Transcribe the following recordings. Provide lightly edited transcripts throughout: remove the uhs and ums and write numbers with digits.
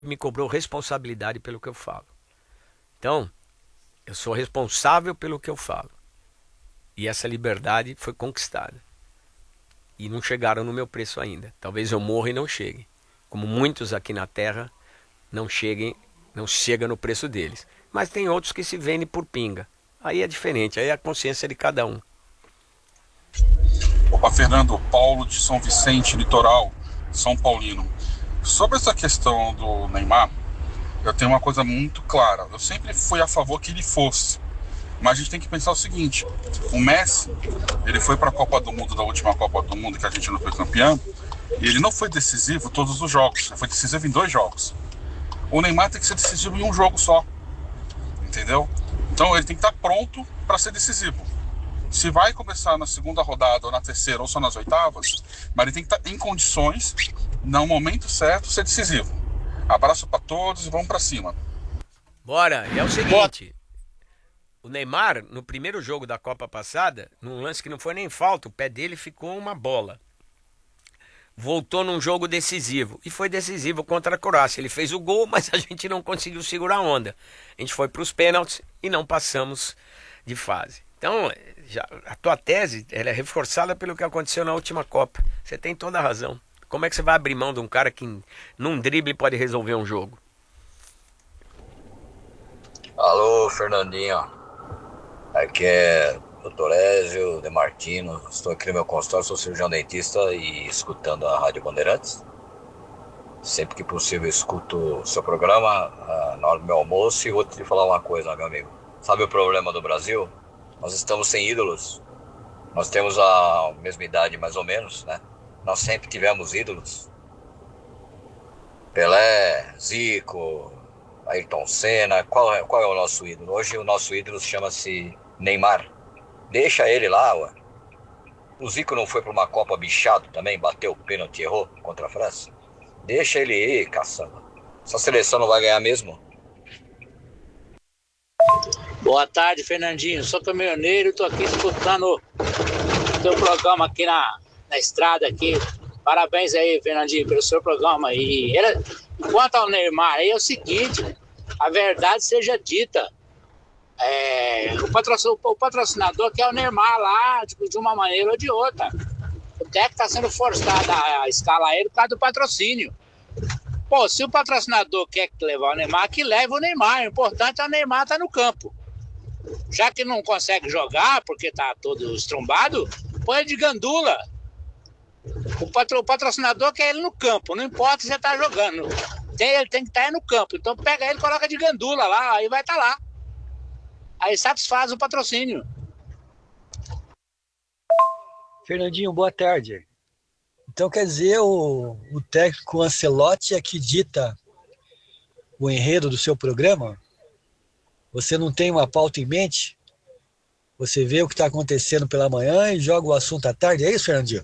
me cobrou responsabilidade pelo que eu falo. Então, eu sou responsável pelo que eu falo. E essa liberdade foi conquistada. E não chegaram no meu preço ainda. Talvez eu morra e não chegue. Como muitos aqui na Terra não chega no preço deles. Mas tem outros que se vendem por pinga. Aí é diferente, aí é a consciência de cada um. Opa, Fernando, Paulo de São Vicente, litoral, São Paulino. Sobre essa questão do Neymar, eu tenho uma coisa muito clara. Eu sempre fui a favor que ele fosse. Mas a gente tem que pensar o seguinte: o Messi, ele foi para a Copa do Mundo, da última Copa do Mundo que a gente não foi campeão, e ele não foi decisivo em todos os jogos. Ele foi decisivo em 2 jogos. O Neymar tem que ser decisivo em um jogo só, entendeu? Então ele tem que estar pronto para ser decisivo. Se vai começar na segunda rodada, ou na terceira, ou só nas oitavas, mas ele tem que estar em condições, no momento certo, ser decisivo. Abraço para todos e vamos para cima. Bora, e é o seguinte. O Neymar, no primeiro jogo da Copa passada, num lance que não foi nem falta, o pé dele ficou uma bola. Voltou num jogo decisivo. E foi decisivo contra a Croácia. Ele fez o gol, mas a gente não conseguiu segurar a onda. A gente foi para os pênaltis e não passamos de fase. Então, a tua tese ela é reforçada pelo que aconteceu na última Copa. Você tem toda a razão. Como é que você vai abrir mão de um cara que num drible pode resolver um jogo? Alô, Fernandinho. Aqui é Dr. Ézio de Martino. Estou aqui no meu consultório, sou cirurgião dentista e escutando a Rádio Bandeirantes. Sempre que possível escuto o seu programa na hora do meu almoço e vou te falar uma coisa, meu amigo. Sabe o problema do Brasil? Nós estamos sem ídolos. Nós temos a mesma idade mais ou menos, né? Nós sempre tivemos ídolos. Pelé, Zico, Ayrton Senna. Qual é o nosso ídolo? Hoje o nosso ídolo chama-se Neymar. Deixa ele lá, ué. O Zico não foi para uma Copa bichado também, bateu o pênalti e errou contra a França? Deixa ele ir, caçamba. Essa seleção não vai ganhar mesmo? Boa tarde, Fernandinho. Sou caminhoneiro e tô aqui escutando o teu programa aqui na estrada aqui. Parabéns aí, Fernandinho, pelo seu programa. Quanto ao Neymar, aí é o seguinte, a verdade seja dita. O patrocinador quer o Neymar lá, tipo, de uma maneira ou de outra. O técnico está sendo forçado a escalar ele por causa do patrocínio. Pô, se o patrocinador quer levar o Neymar, que leve o Neymar. O importante é o Neymar estar no campo. Já que não consegue jogar, porque tá todo estrumbado, põe ele de gandula. O patrocinador quer ele no campo, não importa se você tá jogando. Ele tem que estar no campo. Então pega ele e coloca de gandula lá, aí vai estar lá. Aí satisfaz o patrocínio. Fernandinho, boa tarde. Então quer dizer, o técnico Ancelotti é que dita o enredo do seu programa? Você não tem uma pauta em mente? Você vê o que está acontecendo pela manhã e joga o assunto à tarde? É isso, Fernandinho?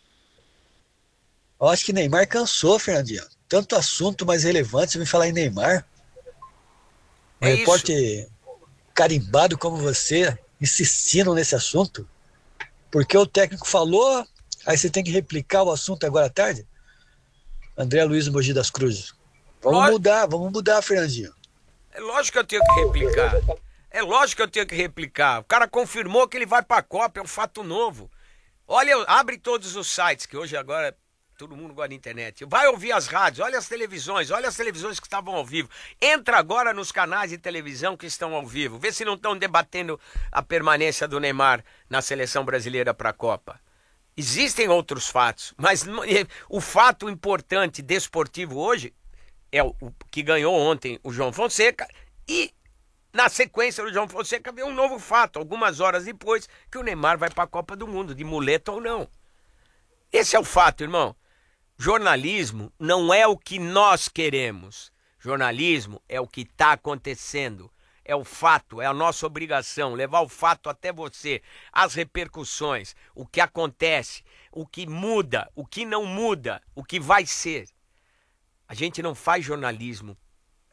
Eu acho que Neymar cansou, Fernandinho. Tanto assunto mais relevante, você me falar em Neymar. Um É isso. repórter carimbado como você, insistindo nesse assunto. Porque o técnico falou, aí você tem que replicar o assunto agora à tarde? André Luiz Mogi das Cruzes. Ló- Vamos mudar, Fernandinho. É lógico que eu tenho que replicar. É lógico que eu tenho que replicar. O cara confirmou que ele vai pra Copa, é um fato novo. Olha, abre todos os sites, que hoje agora todo mundo gosta da internet. Vai ouvir as rádios, olha as televisões que estavam ao vivo. Entra agora nos canais de televisão que estão ao vivo. Vê se não estão debatendo a permanência do Neymar na seleção brasileira para a Copa. Existem outros fatos, mas o fato importante desportivo hoje é o que ganhou ontem o João Fonseca e na sequência do João Fonseca veio um novo fato, algumas horas depois, que o Neymar vai para a Copa do Mundo, de muleta ou não. Esse é o fato, irmão. Jornalismo não é o que nós queremos. Jornalismo é o que está acontecendo. É o fato, é a nossa obrigação levar o fato até você, as repercussões, o que acontece, o que muda, o que não muda, o que vai ser. A gente não faz jornalismo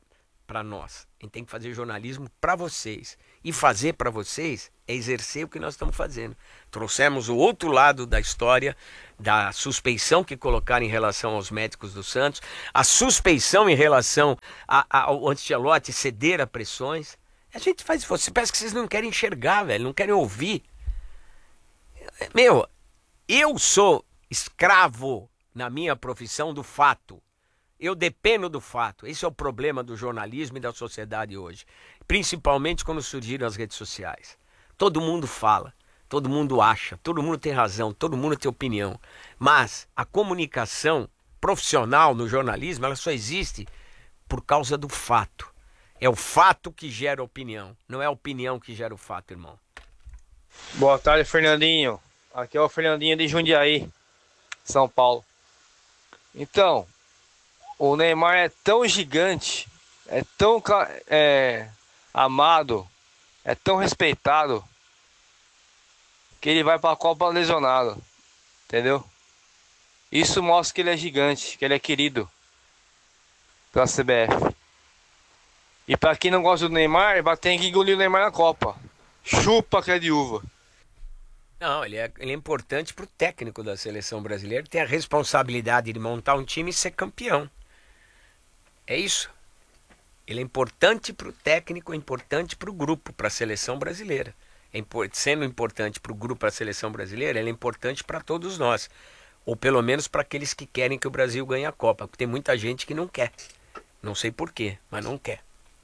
para nós. A gente tem que fazer jornalismo para vocês. E fazer para vocês é exercer o que nós estamos fazendo. Trouxemos o outro lado da história, da suspeição que colocaram em relação aos médicos do Santos, a suspeição em relação ao Ancelotti ceder a pressões. A gente faz isso. Parece que vocês não querem enxergar, velho, não querem ouvir. Meu, eu sou escravo na minha profissão do fato. Eu dependo do fato. Esse é o problema do jornalismo e da sociedade hoje. Principalmente quando surgiram as redes sociais. Todo mundo fala, todo mundo acha, todo mundo tem razão, todo mundo tem opinião. Mas a comunicação profissional no jornalismo, ela só existe por causa do fato. É o fato que gera opinião, não é a opinião que gera o fato, irmão. Boa tarde, Fernandinho. Aqui é o Fernandinho de Jundiaí, São Paulo. Então, o Neymar é tão gigante, é tão amado, é tão respeitado, que ele vai para a Copa lesionado, entendeu? Isso mostra que ele é gigante, que ele é querido pela CBF. E para quem não gosta do Neymar, vai ter que engolir o Neymar na Copa. Chupa que é de uva. Não, ele é importante para o técnico da seleção brasileira, que tem a responsabilidade de montar um time e ser campeão. É isso. Ele é importante para o técnico, é importante para o grupo, para a seleção brasileira. Sendo importante para o grupo, para a seleção brasileira, ele é importante para todos nós. Ou pelo menos para aqueles que querem que o Brasil ganhe a Copa. Porque tem muita gente que não quer. Não sei porquê, mas não quer.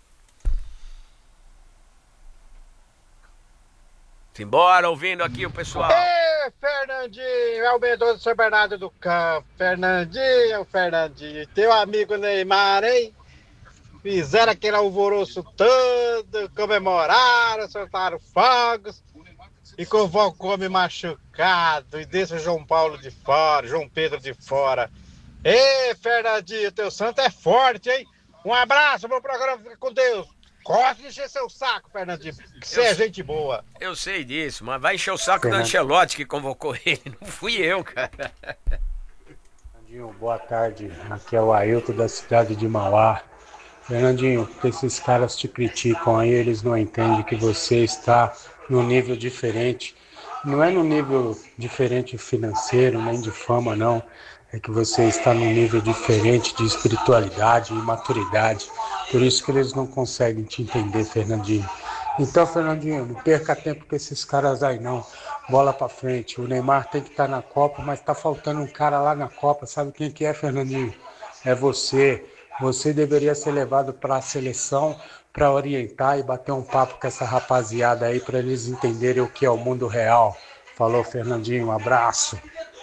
Simbora, ouvindo aqui o pessoal. Ê, Fernandinho, é o Mendoza do São Bernardo do Campo. Fernandinho, teu amigo Neymar, hein? Fizeram aquele alvoroço todo, comemoraram, soltaram fogos e convocou homem machucado e deixa o João Paulo de fora, João Pedro de fora. Ê, Fernandinho, teu santo é forte, hein? Um abraço, bom programa, fica com Deus. Corre de encher seu saco, Fernandinho, que você é gente boa. Eu sei disso, mas vai encher o saco do Ancelotti que convocou ele, não fui eu, cara. Fernandinho, boa tarde, aqui é o Ailton da cidade de Mauá. Fernandinho, porque esses caras te criticam aí, eles não entendem que você está num nível diferente. Não é no nível diferente financeiro, nem de fama, não. É que você está num nível diferente de espiritualidade e maturidade. Por isso que eles não conseguem te entender, Fernandinho. Então, Fernandinho, não perca tempo com esses caras aí, não. Bola pra frente. O Neymar tem que estar na Copa, mas tá faltando um cara lá na Copa. Sabe quem que é, Fernandinho? É você. Você deveria ser levado para a seleção para orientar e bater um papo com essa rapaziada aí para eles entenderem o que é o mundo real. Falou, Fernandinho, um abraço.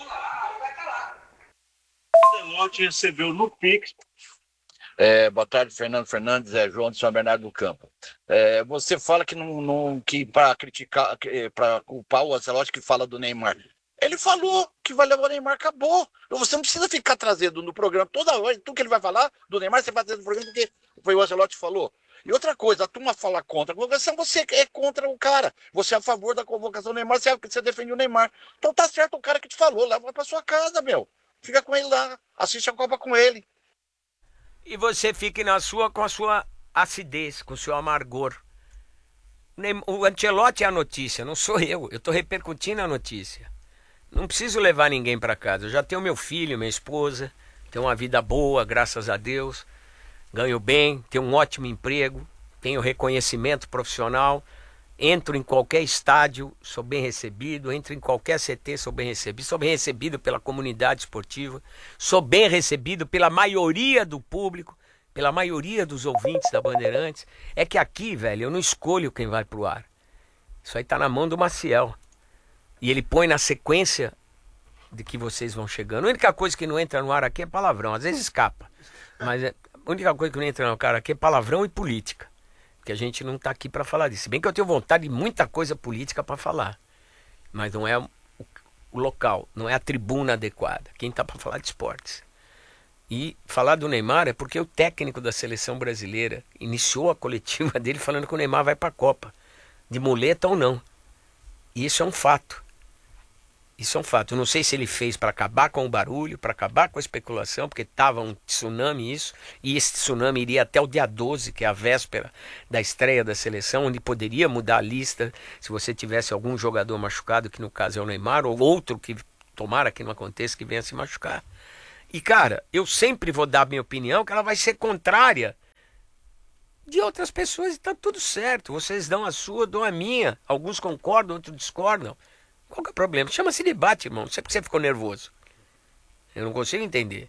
Ancelotti recebeu no Pix. Boa tarde, Fernando Fernandes, João de São Bernardo do Campo. Você fala que para criticar, para culpar o Ancelotti que fala do Neymar. Ele falou que vai levar o Neymar, acabou. Você não precisa ficar trazendo no programa toda hora, tudo que ele vai falar do Neymar, você vai trazer no programa porque foi o Ancelotti que falou. E outra coisa, a turma fala contra a convocação, você é contra o cara. Você é a favor da convocação do Neymar, você defende o Neymar. Então tá certo o cara que te falou, leva pra sua casa, meu. Fica com ele lá, assiste a Copa com ele. E você fique na sua com a sua acidez, com o seu amargor. O Ancelotti é a notícia, não sou eu. Eu tô repercutindo a notícia. Não preciso levar ninguém para casa. Eu já tenho meu filho, minha esposa, tenho uma vida boa, graças a Deus. Ganho bem, tenho um ótimo emprego, tenho reconhecimento profissional. Entro em qualquer estádio, sou bem recebido. Entro em qualquer CT, sou bem recebido. Sou bem recebido pela comunidade esportiva. Sou bem recebido pela maioria do público, pela maioria dos ouvintes da Bandeirantes. É que aqui, velho, eu não escolho quem vai pro ar. Isso aí tá na mão do Maciel. E ele põe na sequência de que vocês vão chegando. A única coisa que não entra no ar aqui é palavrão. Às vezes escapa. Mas a única coisa que não entra no ar aqui é palavrão e política. Porque a gente não está aqui para falar disso. Se bem que eu tenho vontade de muita coisa política para falar. Mas não é o local, não é a tribuna adequada. Quem está para falar de esportes. E falar do Neymar é porque o técnico da seleção brasileira iniciou a coletiva dele falando que o Neymar vai para a Copa. De muleta ou não. E isso é um fato. Isso é um fato. Eu não sei se ele fez para acabar com o barulho, para acabar com a especulação, porque estava um tsunami isso, e esse tsunami iria até o dia 12, que é a véspera da estreia da seleção, onde poderia mudar a lista se você tivesse algum jogador machucado, que no caso é o Neymar, ou outro que tomara que não aconteça, que venha se machucar. E cara, eu sempre vou dar a minha opinião, que ela vai ser contrária de outras pessoas, e tá tudo certo. Vocês dão a sua, eu dou a minha. Alguns concordam, outros discordam. Qual que é o problema? Chama-se debate, irmão. Não sei porque você ficou nervoso. Eu não consigo entender.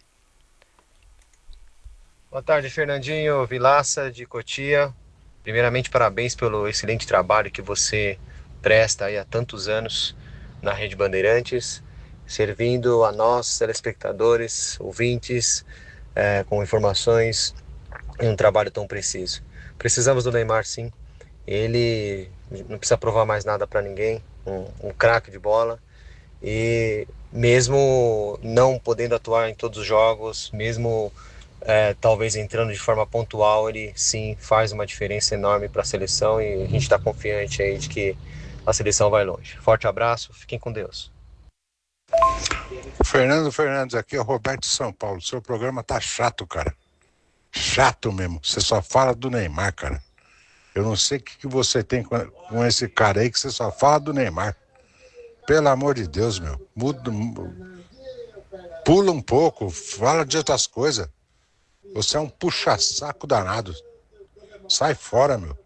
Boa tarde, Fernandinho Vilaça, de Cotia. Primeiramente, parabéns pelo excelente trabalho que você presta aí há tantos anos na Rede Bandeirantes, servindo a nós, telespectadores, ouvintes, com informações em um trabalho tão preciso. Precisamos do Neymar, sim. Ele não precisa provar mais nada para ninguém. Um craque de bola, e mesmo não podendo atuar em todos os jogos, mesmo talvez entrando de forma pontual, ele sim faz uma diferença enorme para a seleção, e a gente está confiante aí de que a seleção vai longe. Forte abraço, fiquem com Deus. Fernando Fernandes, aqui é o Roberto de São Paulo. Seu programa tá chato, cara. Chato mesmo. Você só fala do Neymar, cara. Eu não sei o que você tem com esse cara aí, que você só fala do Neymar. Pelo amor de Deus, meu. Pula um pouco, fala de outras coisas. Você é um puxa-saco danado. Sai fora, meu.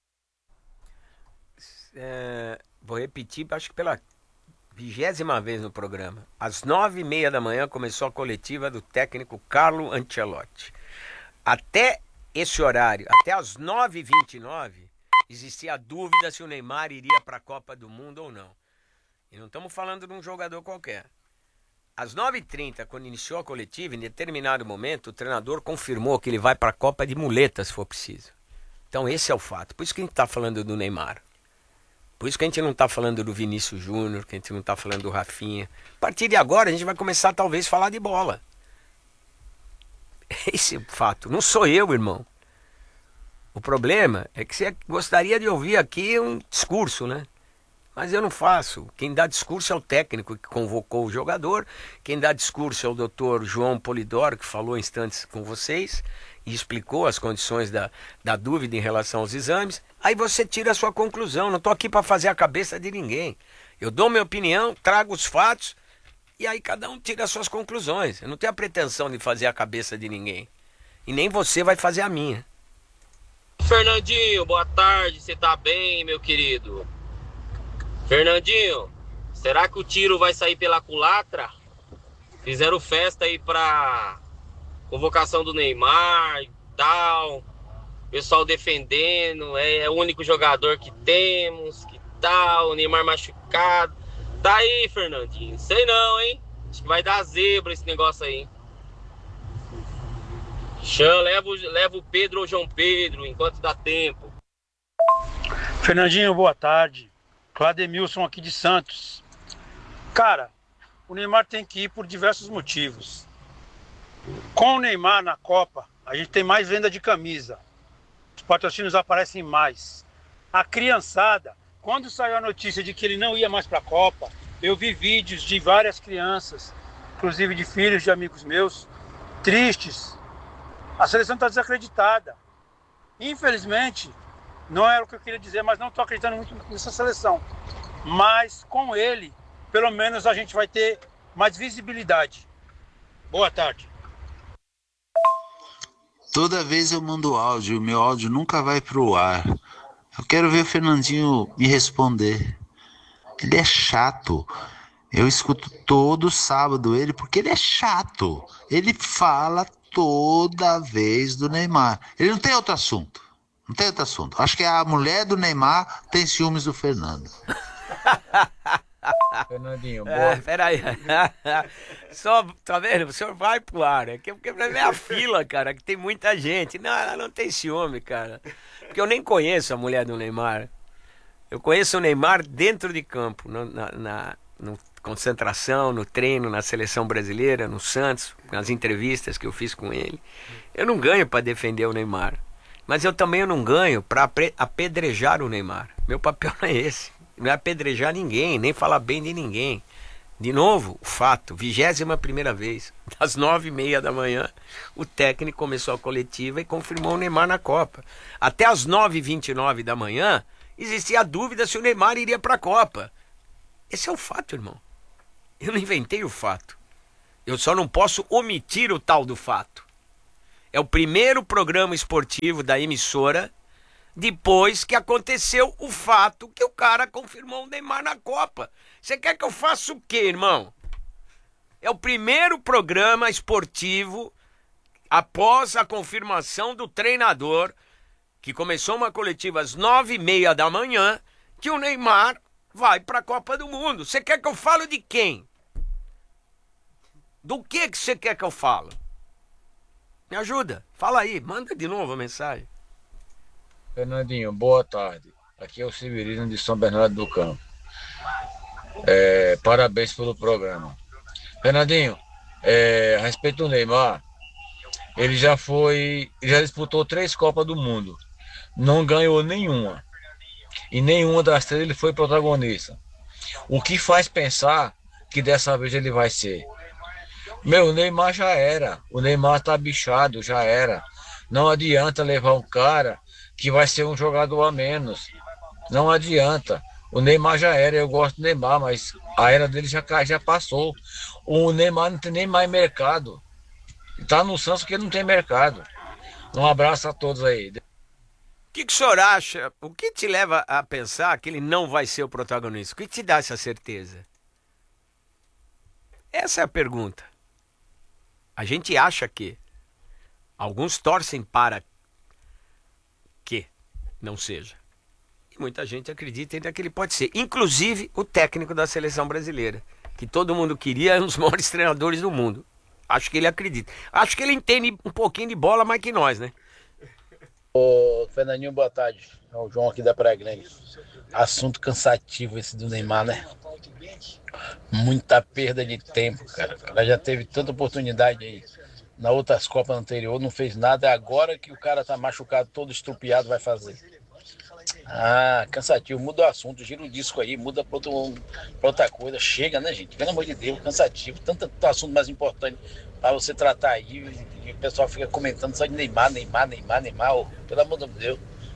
Vou repetir, acho que pela 20ª vez no programa. Às 9h30 da manhã começou a coletiva do técnico Carlo Ancelotti. Até esse horário, até às 9h29, existia a dúvida se o Neymar iria para a Copa do Mundo ou não. E não estamos falando de um jogador qualquer. Às 9h30, quando iniciou a coletiva, em determinado momento, o treinador confirmou que ele vai para a Copa de muleta, se for preciso. Então esse é o fato. Por isso que a gente está falando do Neymar. Por isso que a gente não está falando do Vinícius Júnior, que a gente não está falando do Rafinha. A partir de agora, a gente vai começar talvez a falar de bola. Esse é o fato. Não sou eu, irmão. O problema é que você gostaria de ouvir aqui um discurso, né? Mas eu não faço. Quem dá discurso é o técnico que convocou o jogador. Quem dá discurso é o doutor João Polidoro, que falou instantes com vocês e explicou as condições da dúvida em relação aos exames. Aí você tira a sua conclusão. Não estou aqui para fazer a cabeça de ninguém. Eu dou minha opinião, trago os fatos, e aí cada um tira as suas conclusões. Eu não tenho a pretensão de fazer a cabeça de ninguém. E nem você vai fazer a minha. Fernandinho, boa tarde. Você tá bem, meu querido? Fernandinho, será que o tiro vai sair pela culatra? Fizeram festa aí pra convocação do Neymar e tal. Pessoal defendendo. É o único jogador que temos, que tal. O Neymar machucado. Tá aí, Fernandinho. Sei não, hein? Acho que vai dar zebra esse negócio aí. Leva o Pedro ou João Pedro, enquanto dá tempo. Fernandinho, boa tarde. Clademilson aqui de Santos. Cara, o Neymar tem que ir por diversos motivos. Com o Neymar na Copa, a gente tem mais venda de camisa. Os patrocínios aparecem mais. A criançada, quando saiu a notícia de que ele não ia mais para a Copa, eu vi vídeos de várias crianças, inclusive de filhos de amigos meus, tristes. A seleção está desacreditada. Infelizmente, não era o que eu queria dizer, mas não estou acreditando muito nessa seleção. Mas com ele, pelo menos a gente vai ter mais visibilidade. Boa tarde. Toda vez eu mando áudio, o meu áudio nunca vai pro ar. Eu quero ver o Fernandinho me responder. Ele é chato. Eu escuto todo sábado ele porque ele é chato. Ele fala toda vez do Neymar. Ele não tem outro assunto. Não tem outro assunto. Acho que a mulher do Neymar tem ciúmes do Fernando. Fernandinho, boa. Peraí. Só, tá vendo? O senhor vai pro ar. Porque é a fila, cara, que tem muita gente. Não, ela não tem ciúme, cara. Porque eu nem conheço a mulher do Neymar. Eu conheço o Neymar dentro de campo, na concentração, no treino, na seleção brasileira, no Santos, nas entrevistas que eu fiz com ele. Eu não ganho para defender o Neymar. Mas eu também não ganho para apedrejar o Neymar. Meu papel não é esse. Não é apedrejar ninguém, nem falar bem de ninguém. De novo, o fato, 21ª vez, às 9h30 da manhã, o técnico começou a coletiva e confirmou o Neymar na Copa. Até às 9h29 da manhã, existia a dúvida se o Neymar iria para a Copa. Esse é o fato, irmão. Eu não inventei o fato. Eu só não posso omitir o tal do fato. É o primeiro programa esportivo da emissora depois que aconteceu o fato que o cara confirmou o Neymar na Copa. Você quer que eu faça o quê, irmão? É o primeiro programa esportivo após a confirmação do treinador, que começou uma coletiva às 9h30 da manhã, que o Neymar vai para a Copa do Mundo. Você quer que eu fale de quem? Do que você quer que eu fale? Me ajuda. Fala aí. Manda de novo a mensagem. Fernandinho, boa tarde. Aqui é o Severino de São Bernardo do Campo. Parabéns pelo programa. Fernandinho, a respeito do Neymar, ele já disputou 3 Copas do Mundo. Não ganhou nenhuma. E nenhuma das 3 ele foi protagonista. O que faz pensar que dessa vez ele vai ser? O Neymar já era. O Neymar tá bichado, já era. Não adianta levar um cara que vai ser um jogador a menos. Não adianta. O Neymar já era. Eu gosto do Neymar, mas a era dele já passou. O Neymar não tem nem mais mercado. Tá no Santos porque não tem mercado. Um abraço a todos aí. O que o senhor acha? O que te leva a pensar que ele não vai ser o protagonista? O que te dá essa certeza? Essa é a pergunta. A gente acha que alguns torcem para que não seja. E muita gente acredita ainda que ele pode ser. Inclusive o técnico da seleção brasileira, que todo mundo queria, é um dos maiores treinadores do mundo. Acho que ele acredita. Acho que ele entende um pouquinho de bola mais que nós, né? Ô, Fernandinho, boa tarde. É o João aqui da Praia Grande. Assunto cansativo esse do Neymar, né? Muita perda de tempo, cara. O cara já teve tanta oportunidade aí na outras Copas anterior, não fez nada. É agora que o cara tá machucado, todo estrupiado, vai fazer. Cansativo. Muda o assunto, gira o disco aí, muda pra outra coisa. Chega, né, gente? Pelo amor de Deus, cansativo. Tanto assunto mais importante pra você tratar aí. E o pessoal fica comentando só de Neymar. Oh, pelo amor de Deus.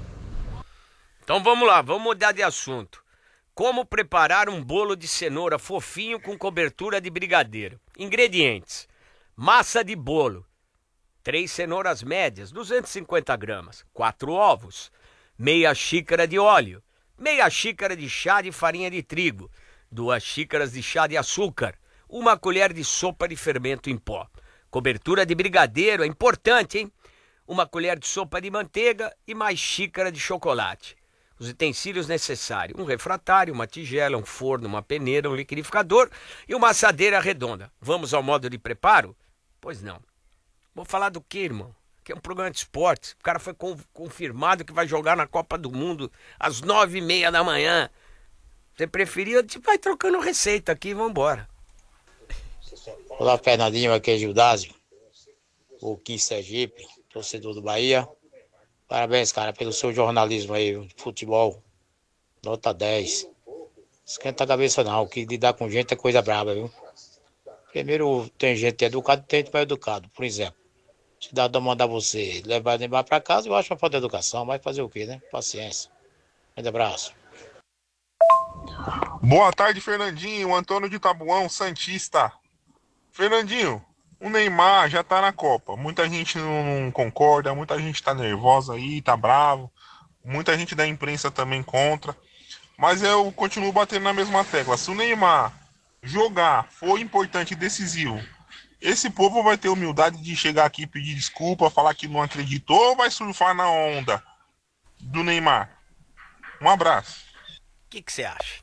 Então vamos lá, vamos mudar de assunto. Como preparar um bolo de cenoura fofinho com cobertura de brigadeiro. Ingredientes: massa de bolo, 3 cenouras médias, 250 gramas, 4 ovos, meia xícara de óleo, meia xícara de chá de farinha de trigo, 2 xícaras de chá de açúcar, 1 colher de sopa de fermento em pó. Cobertura de brigadeiro é importante, hein? 1 colher de sopa de manteiga e mais xícara de chocolate. Os utensílios necessários: um refratário, uma tigela, um forno, uma peneira, um liquidificador e uma assadeira redonda. Vamos ao modo de preparo? Pois não. Vou falar do que, irmão? Que é um programa de esportes. O cara foi confirmado que vai jogar na Copa do Mundo às 9h30 da manhã. Você preferia? A gente vai trocando receita aqui e vambora. Olá, Fernandinho, aqui é Gildásio, o Kim Sergipe, torcedor do Bahia. Parabéns, cara, pelo seu jornalismo aí, futebol, nota 10. Esquenta a cabeça não, que lidar com gente é coisa braba, viu? Primeiro tem gente educada e tem gente mal educado, por exemplo. O cidadão mandar você levar Neymar pra casa, eu acho uma falta de educação, mas fazer o quê, né? Paciência. Um abraço. Boa tarde, Fernandinho, Antônio de Tabuão, Santista. Fernandinho, o Neymar já tá na Copa. Muita gente não concorda, muita gente tá nervosa aí, tá bravo. Muita gente da imprensa também contra. Mas eu continuo batendo na mesma tecla. Se o Neymar jogar, for importante e decisivo, esse povo vai ter humildade de chegar aqui e pedir desculpa, falar que não acreditou, ou vai surfar na onda do Neymar? Um abraço. O que você acha?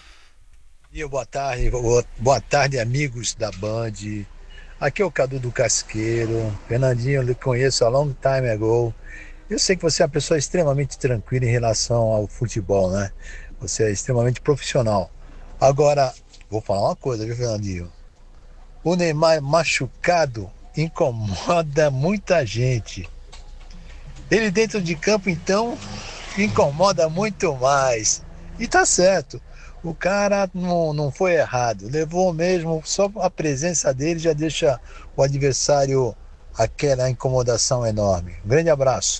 Boa tarde, amigos da Band. Aqui é o Cadu do Casqueiro. Fernandinho, eu lhe conheço há long time ago. Eu sei que você é uma pessoa extremamente tranquila em relação ao futebol, né? Você é extremamente profissional. Agora, vou falar uma coisa, viu, Fernandinho? O Neymar machucado incomoda muita gente. Ele dentro de campo, então, incomoda muito mais. E tá certo. O cara não foi errado, levou mesmo, só a presença dele já deixa o adversário aquela incomodação enorme. Um grande abraço.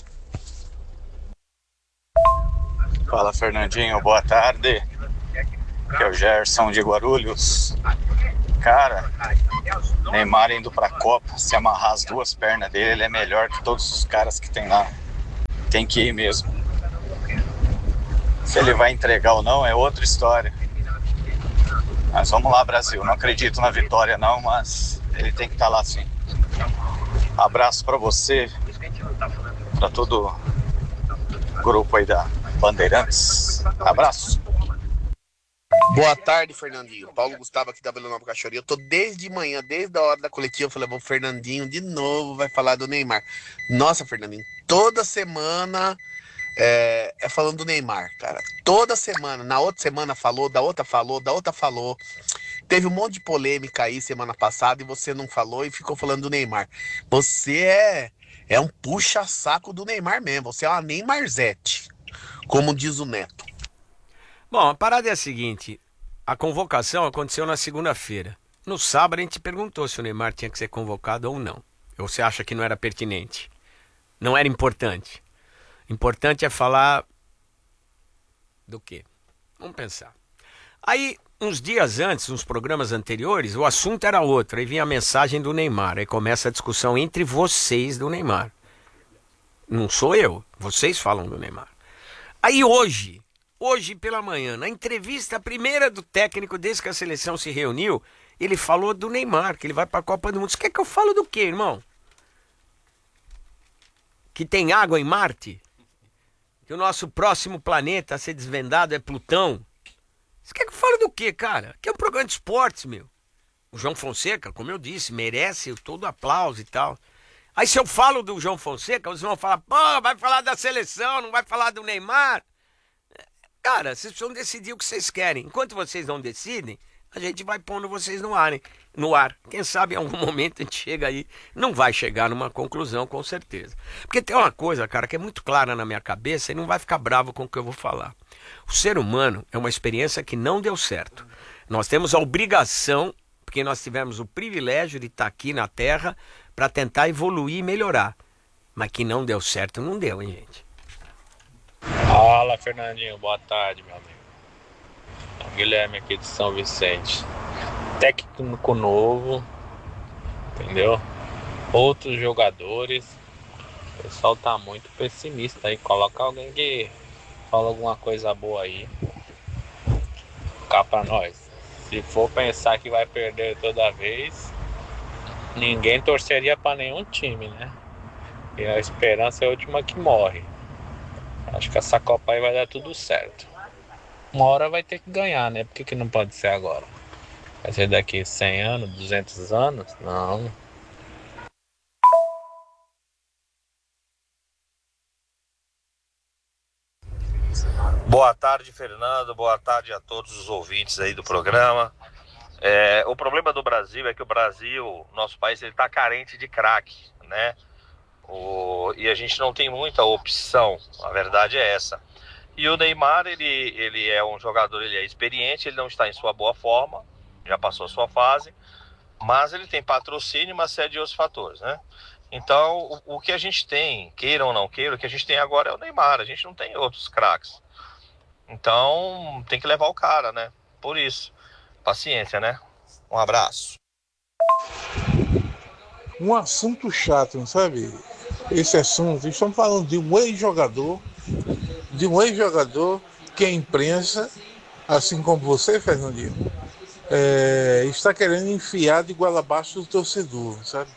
Fala, Fernandinho, boa tarde. Aqui é o Gerson de Guarulhos. Cara, Neymar indo pra Copa, se amarrar as duas pernas dele, ele é melhor que todos os caras que tem lá. Tem que ir mesmo. Se ele vai entregar ou não é outra história. Mas vamos lá, Brasil. Não acredito na vitória não, mas ele tem que estar lá sim. Abraço pra você, pra todo o grupo aí da Bandeirantes. Abraço. Boa tarde, Fernandinho. Paulo Gustavo aqui da Bela Nova Cachoeira. Eu tô desde manhã, desde a hora da coletiva, eu falei, o Fernandinho de novo vai falar do Neymar. Nossa, Fernandinho, toda semana é falando do Neymar, cara. Toda semana. Na outra semana falou, da outra falou, da outra falou. Teve um monte de polêmica aí semana passada e você não falou e ficou falando do Neymar. Você é um puxa-saco do Neymar mesmo. Você é uma Neymarzete, como diz o Neto. Bom, a parada é a seguinte, a convocação aconteceu na segunda-feira. No sábado a gente perguntou se o Neymar tinha que ser convocado ou não. Ou você acha que não era pertinente? Não era importante? Importante é falar do quê? Vamos pensar. Aí, uns dias antes, nos programas anteriores, o assunto era outro. Aí vinha a mensagem do Neymar. Aí começa a discussão entre vocês do Neymar. Não sou eu. Vocês falam do Neymar. Aí hoje pela manhã, na entrevista primeira do técnico desde que a seleção se reuniu, ele falou do Neymar, que ele vai para a Copa do Mundo. Você quer que eu falo do quê, irmão? Que tem água em Marte? Que o nosso próximo planeta a ser desvendado é Plutão? Você quer que eu fale do quê, cara? Que é um programa de esportes, meu. O João Fonseca, como eu disse, merece todo aplauso e tal. Aí se eu falo do João Fonseca, vocês vão falar, pô, vai falar da seleção, não vai falar do Neymar? Cara, vocês precisam decidir o que vocês querem. Enquanto vocês não decidem, a gente vai pondo vocês no ar. Quem sabe em algum momento a gente chega aí, não vai chegar numa conclusão com certeza. Porque tem uma coisa, cara, que é muito clara na minha cabeça e não vai ficar bravo com o que eu vou falar. O ser humano é uma experiência que não deu certo. Nós temos a obrigação, porque nós tivemos o privilégio de estar aqui na Terra para tentar evoluir e melhorar. Mas que não deu certo, não deu, hein, gente? Fala, Fernandinho, boa tarde, meu amigo. É o Guilherme aqui de São Vicente. Técnico novo, entendeu? Outros jogadores. O pessoal tá muito pessimista aí. Coloca alguém que fala alguma coisa boa aí. Cá pra nós. Se for pensar que vai perder toda vez, ninguém torceria pra nenhum time, né? E a esperança é a última que morre. Acho que essa Copa aí vai dar tudo certo. Uma hora vai ter que ganhar, né? Por que não pode ser agora? Vai ser daqui 100 anos, 200 anos? Não. Boa tarde, Fernando. Boa tarde a todos os ouvintes aí do programa. O problema do Brasil é que o Brasil, nosso país, ele tá carente de craque, né? E a gente não tem muita opção, a verdade é essa. E o Neymar, ele é um jogador, ele é experiente, ele não está em sua boa forma, já passou a sua fase, mas ele tem patrocínio e uma série de outros fatores, né? Então, o que a gente tem, queira ou não queira, o que a gente tem agora é o Neymar, a gente não tem outros craques. Então, tem que levar o cara, né? Por isso, paciência, né? Um abraço. Um assunto chato, não sabe? Esse assunto, estamos falando de um ex-jogador, que a imprensa, assim como você, Fernandinho, está querendo enfiar de goela abaixo do torcedor, sabe?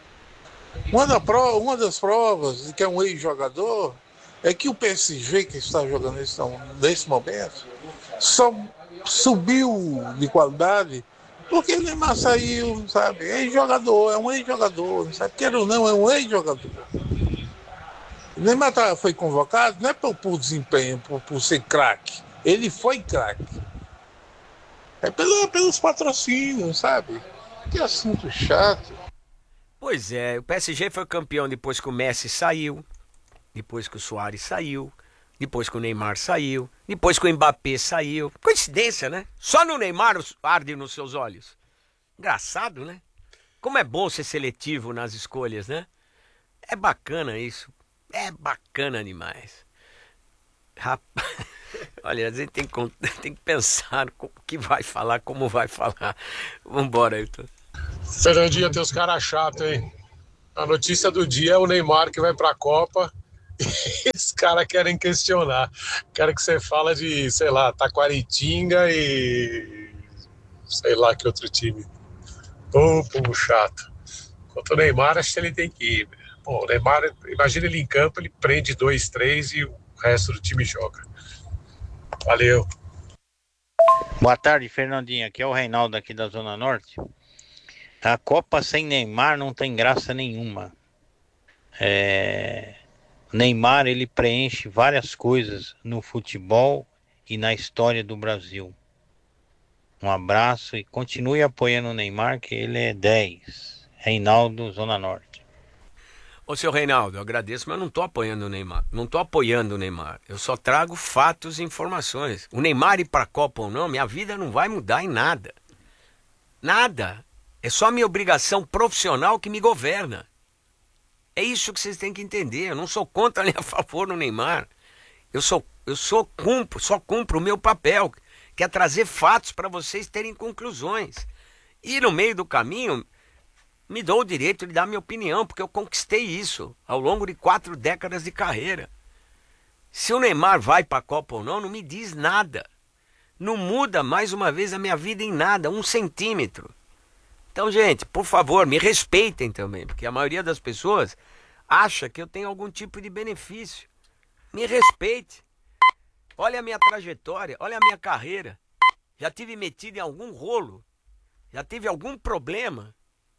Uma das provas de que é um ex-jogador é que o PSG, que está jogando nesse momento, só subiu de qualidade porque o Neymar saiu, sabe? Ex-jogador, é um ex-jogador, sabe? Quer ou não, é um ex-jogador. O Neymar foi convocado não é por desempenho, por ser craque. Ele foi craque. É pelos patrocínios, sabe? Que assunto chato. Pois é, o PSG foi campeão depois que o Messi saiu, depois que o Suárez saiu, depois que o Neymar saiu, depois que o Mbappé saiu. Coincidência, né? Só no Neymar arde nos seus olhos. Engraçado, né? Como é bom ser seletivo nas escolhas, né? É bacana isso. É bacana demais. Rapaz, olha, a gente tem que pensar o que vai falar, como vai falar. Vambora, Ailton. Fernandinho, tem os caras chatos, hein? A notícia do dia é o Neymar que vai pra Copa e os caras querem questionar. Quero que você fala de, sei lá, Taquaritinga e sei lá que outro time. Ô, povo chato. Quanto o Neymar, acho que ele tem que ir. Bom, o Neymar, imagina ele em campo, ele prende 2, 3 e o resto do time joga. Valeu. Boa tarde, Fernandinho. Aqui é o Reinaldo aqui da Zona Norte. A Copa sem Neymar não tem graça nenhuma. O Neymar, ele preenche várias coisas no futebol e na história do Brasil. Um abraço e continue apoiando o Neymar, que ele é 10. Reinaldo, Zona Norte. Ô, seu Reinaldo, eu agradeço, mas eu não estou apoiando o Neymar. Não estou apoiando o Neymar. Eu só trago fatos e informações. O Neymar ir para a Copa ou não, minha vida não vai mudar em nada. Nada. É só a minha obrigação profissional que me governa. É isso que vocês têm que entender. Eu não sou contra nem a favor do Neymar. Eu só cumpro o meu papel, que é trazer fatos para vocês terem conclusões. E no meio do caminho, me dou o direito de dar minha opinião, porque eu conquistei isso ao longo de 4 décadas de carreira. Se o Neymar vai para a Copa ou não me diz nada. Não muda, mais uma vez, a minha vida em nada, 1 centímetro. Então, gente, por favor, me respeitem também, porque a maioria das pessoas acha que eu tenho algum tipo de benefício. Me respeite. Olha a minha trajetória, olha a minha carreira. Já tive metido em algum rolo? Já tive algum problema?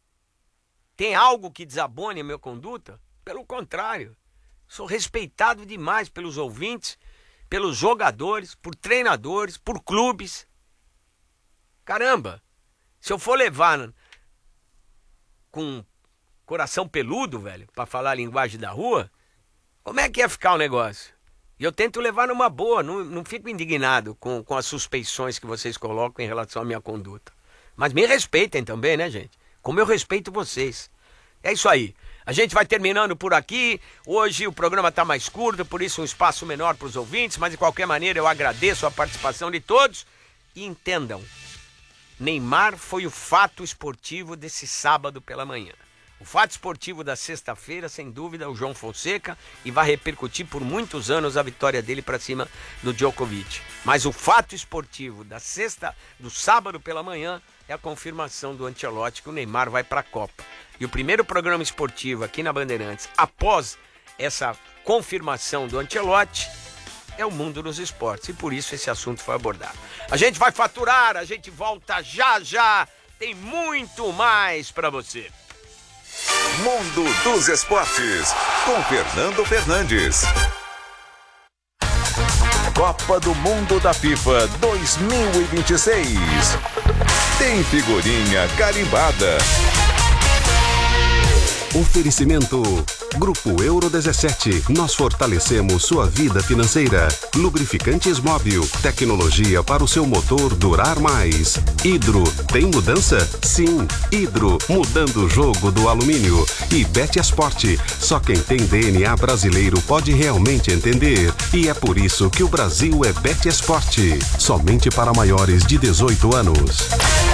Tem algo que desabone a minha conduta? Pelo contrário, sou respeitado demais pelos ouvintes, pelos jogadores, por treinadores, por clubes. Caramba, se eu for levar com coração peludo, velho, para falar a linguagem da rua, como é que ia ficar o negócio? E eu tento levar numa boa, não fico indignado com as suspeições que vocês colocam em relação à minha conduta. Mas me respeitem também, né, gente? Como eu respeito vocês. É isso aí. A gente vai terminando por aqui. Hoje o programa está mais curto, por isso um espaço menor para os ouvintes, mas de qualquer maneira eu agradeço a participação de todos. E entendam, Neymar foi o fato esportivo desse sábado pela manhã. O fato esportivo da sexta-feira, sem dúvida, é o João Fonseca, e vai repercutir por muitos anos a vitória dele para cima do Djokovic. Mas o fato esportivo do sábado pela manhã é a confirmação do Ancelotti que o Neymar vai para a Copa. E o primeiro programa esportivo aqui na Bandeirantes, após essa confirmação do Ancelotti, é o Mundo dos Esportes. E por isso esse assunto foi abordado. A gente vai faturar, a gente volta já já. Tem muito mais para você. Mundo dos Esportes, com Fernando Fernandes. Copa do Mundo da FIFA 2026. Tem figurinha carimbada. Oferecimento Grupo Euro 17. Nós fortalecemos sua vida financeira. Lubrificantes Móbil. Tecnologia para o seu motor durar mais. Hidro. Tem mudança? Sim. Hidro. Mudando o jogo do alumínio. E Betiasport. Só quem tem DNA brasileiro pode realmente entender. E é por isso que o Brasil é Betiasport. Somente para maiores de 18 anos.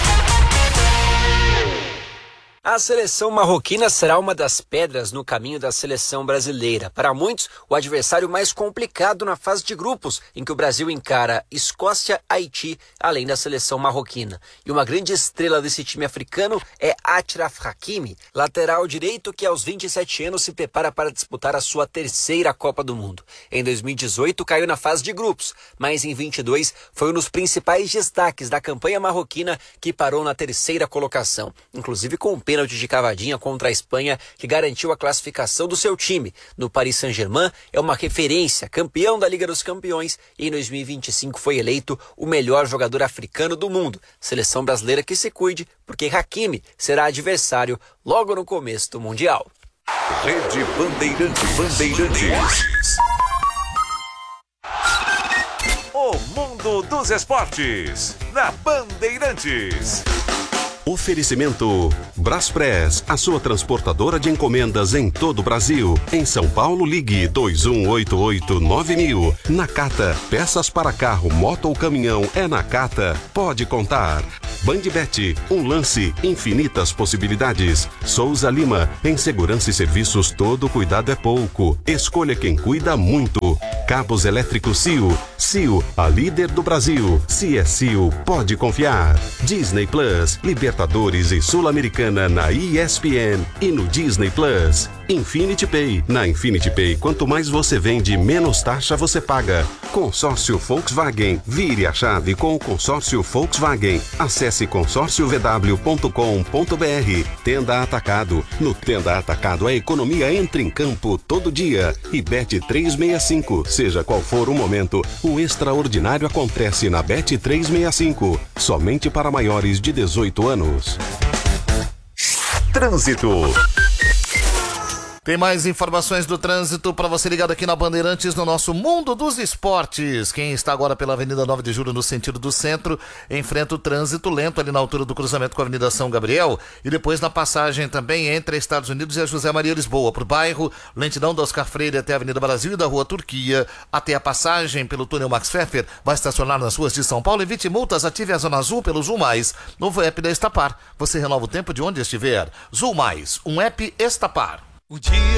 A seleção marroquina será uma das pedras no caminho da seleção brasileira. Para muitos, o adversário mais complicado na fase de grupos, em que o Brasil encara Escócia, Haiti, além da seleção marroquina. E uma grande estrela desse time africano é Achraf Hakimi, lateral direito que aos 27 anos se prepara para disputar a sua 3ª Copa do Mundo. Em 2018 caiu na fase de grupos, mas em 22 foi um dos principais destaques da campanha marroquina, que parou na 3ª colocação, inclusive com um pênalti de cavadinha contra a Espanha, que garantiu a classificação do seu time. No Paris Saint-Germain é uma referência, campeão da Liga dos Campeões, e em 2025 foi eleito o melhor jogador africano do mundo. Seleção brasileira que se cuide, porque Hakimi será adversário logo no começo do Mundial. Rede Bandeirantes. mundo dos esportes, na Bandeirantes. Oferecimento Braspress, a sua transportadora de encomendas em todo o Brasil. Em São Paulo, ligue 2188-9000. Nakata, peças para carro, moto ou caminhão é Nakata. Pode contar. Bandbet, um lance, infinitas possibilidades. Souza Lima, em segurança e serviços todo cuidado é pouco. Escolha quem cuida muito. Cabos elétricos CIO. CIO, a líder do Brasil. Se é CIO, pode confiar. Disney Plus, Libertadores e Sul-Americana na ESPN e no Disney Plus. Infinity Pay. Na Infinity Pay, quanto mais você vende, menos taxa você paga. Consórcio Volkswagen. Vire a chave com o consórcio Volkswagen. Acesse consórciovw.com.br. Tenda Atacado. No Tenda Atacado, a economia entra em campo todo dia. E Bet365. Seja qual for o momento, o extraordinário acontece na Bet365. Somente para maiores de 18 anos. Trânsito. Tem mais informações do trânsito para você ligado aqui na Bandeirantes no nosso Mundo dos Esportes. Quem está agora pela Avenida 9 de Julho no sentido do centro, enfrenta o trânsito lento ali na altura do cruzamento com a Avenida São Gabriel e depois na passagem também entre Estados Unidos e a José Maria Lisboa. Por bairro, lentidão da Oscar Freire até a Avenida Brasil e da Rua Turquia até a passagem pelo túnel Max Pfeffer. Vai estacionar nas ruas de São Paulo, evite multas, ative a Zona Azul pelo Zul Mais, novo app da Estapar. Você renova o tempo de onde estiver. Zul Mais, um app Estapar. O dia